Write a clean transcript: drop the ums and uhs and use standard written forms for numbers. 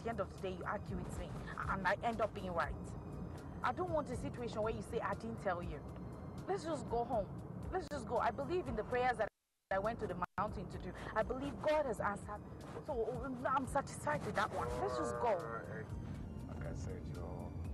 the end of the day you argue with me and I end up being right. I don't want a situation where you say I didn't tell you. Let's just go home. Let's just go. I believe in the prayers that I went to the mountain to do. I believe God has answered. So I'm satisfied with that one. Let's just go. Like I said,